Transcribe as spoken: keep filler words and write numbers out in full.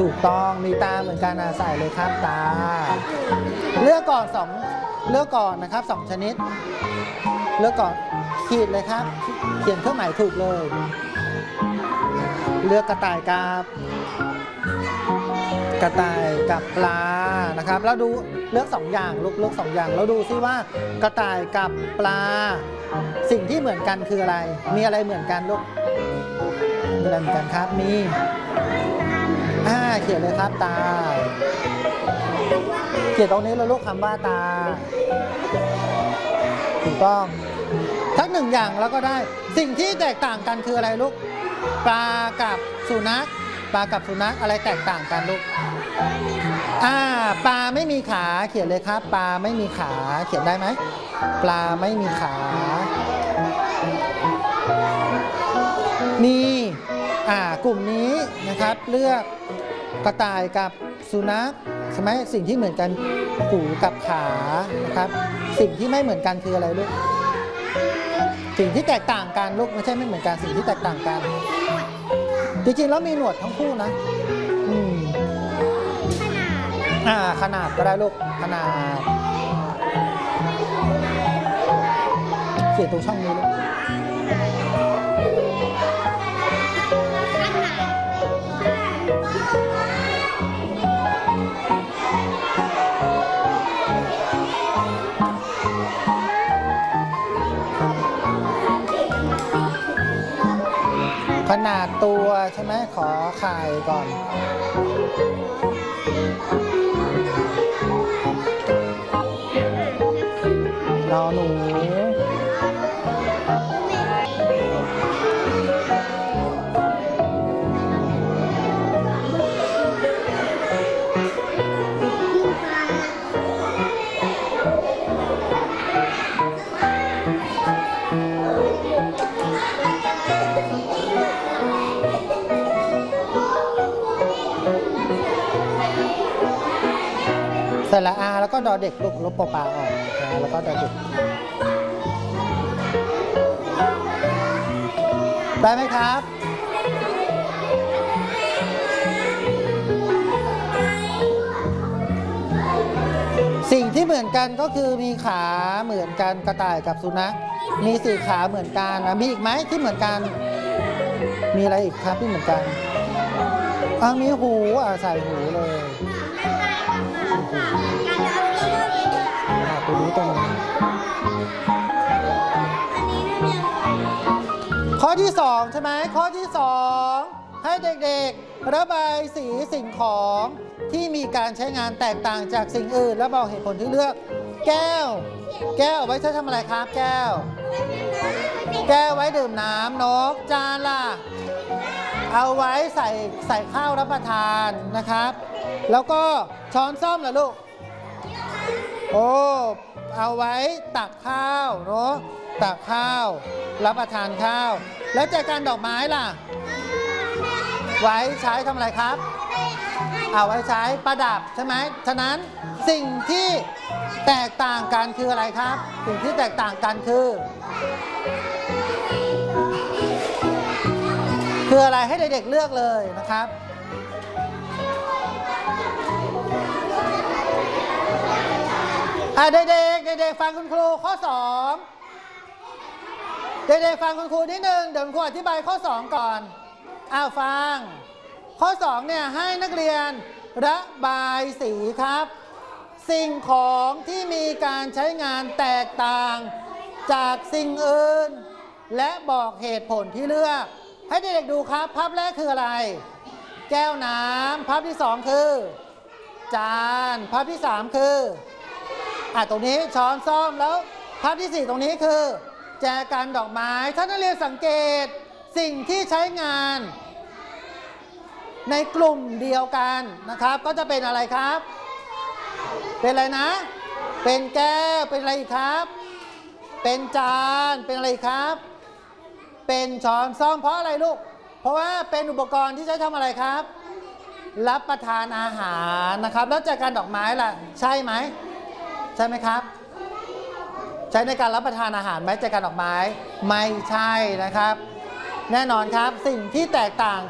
ถูกต้องมีตาเหมือนกันนะใส่เลยครับตาเลือกก่อนสองเลือกก่อนนะครับสองชนิดเลือกก่อนขีดเลยครับเขียนเครื่องหมายถูกเลยเลือกกระต่ายกับกระต่ายกับปลานะครับแล้วดูเลือกสองอย่างลูกเลือกสองอย่างแล้วดูซิว่ากระต่ายกับปลาสิ่งที่เหมือนกันคืออะไรมีอะไรเหมือนกันลูกมีอะไรเหมือนกันครับมีอ่าเขียนเลยครับตาเขียนตรงนี้แล้วลูกคำว่าตาถูกต้องทั้งหนึ่งอย่างแล้วก็ได้สิ่งที่แตกต่างกันคืออะไรลูกปลากับสุนัขปลากับสุนัขอะไรแตกต่างกันลูกอ่าปลาไม่มีขาเขียนเลยครับปลาไม่มีขาเขียนได้ไหมปลาไม่มีขามีอ่ากลุ่มนี้นะครับเลือกกระต่ายกับสุนัขใช่ไหมสิ่งที่เหมือนกันหูกับขานะครับสิ่งที่ไม่เหมือนกันคืออะไรลูกสิ่งที่แตกต่างกันลูกไม่ใช่ไม่เหมือนกันสิ่งที่แตกต่างกันจริงๆแล้วมีหนวดทั้งคู่นะอืมอ่าขนาดก็ได้ลูกขนาดเขียนตรงช่องนี้ลูกขนาดตัวใช่ไหมขอไข่ก่อนนอหนูสระอาแล้วก็ดอเด็กลบลบปอปลาออกนะแล้วก็ดอเด็กได้ไหมครับสิ่งที่เหมือนกันก็คือมีขาเหมือนกันกระต่ายกับสุนัขมีสี่ขาเหมือนกันนะมีอีกไหมที่เหมือนกันมีอะไรอีกครับที่เหมือนกันอ่ะมีหูอ่ะใส่หูเลยตัวนี้ตรงนี้ข้อที่สองใช่ไหมข้อที่สองให้เด็กๆระบายสีสิ่งของที่มีการใช้งานแตกต่างจากสิ่งอื่นและบอกเหตุผลที่เลือกแก้วแก้วไว้ใช้ทำอะไรครับแก้วแก้วไว้ดื่มน้ำนกจานล่ะเอาไว้ใส่ใส่ข้าวรับประทานนะครับแล้วก็ช้อนส้อมล่ะลูกโอ้เอาไว้ตักข้าวเนาะตักข้าวรับประทานข้าวแล้วแจกันดอกไม้ล่ะไว้ใช้ทำอะไรครับเอาไว้ใช้ประดับใช่ไหมฉะนั้นสิ่งที่แตกต่างกันคืออะไรครับสิ่งที่แตกต่างกันคือคืออะไรให้เด็กๆเลือกเลยนะครับอ่ะเด็กๆเด็กๆฟังคุณครูข้อสองเด็กๆฟังคุณครูนิดนึงเดี๋ยวคุณครูอธิบายข้อสองก่อนอ้าวฟังข้อสองเนี่ยให้นักเรียนระบายสีครับสิ่งของที่มีการใช้งานแตกต่างจากสิ่งอื่นและบอกเหตุผลที่เลือกให้เด็กๆดูครับภาพแรกคืออะไรแก้วน้ำภาพที่สองคือจานภาพที่สามคืออ่ะตรงนี้ช้อนส้อมแล้วภาพที่สี่ตรงนี้คือแจกันดอกไม้ถ้านักเรียนสังเกตสิ่งที่ใช้งานในกลุ่มเดียวกันนะครับก็จะเป็นอะไรครับเป็นอะไรนะเป็นแก้วเป็นอะไรครับเป็นจานเป็นอะไรครับเป็นช้อนส้อมเพราะอะไรลูกเพราะว่าเป็นอุปกรณ์ที่ใช้ทำอะไรครับรับประทานอาหารนะครับแล้วแจกันดอกไม้ล่ะใช่ไหมใช่ไหมครับใช้ในการรับประทานอาหารไหมแจกันดอกไม้ไม่ใช่นะครับแน่นอนครับสิ่งที่แตกต่าง